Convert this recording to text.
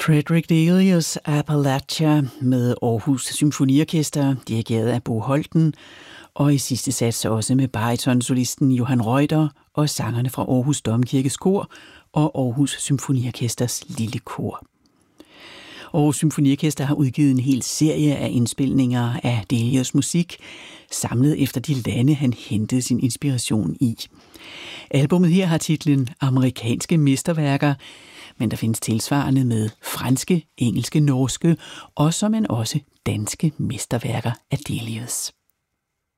Frederick Delius' Appalachia med Aarhus Symfoniorkester, dirigeret af Bo Holten, og i sidste sats også med baritonsolisten Johan Reuter og sangerne fra Aarhus Domkirkes Kor og Aarhus Symfoniorkesters Lille Kor. Aarhus Symfoniorkester har udgivet en hel serie af indspilninger af Delius' musik, samlet efter de lande, han hentede sin inspiration i. Albummet her har titlen Amerikanske mesterværker, men der findes tilsvarende med franske, engelske, norske og som en også danske mesterværker af Delius.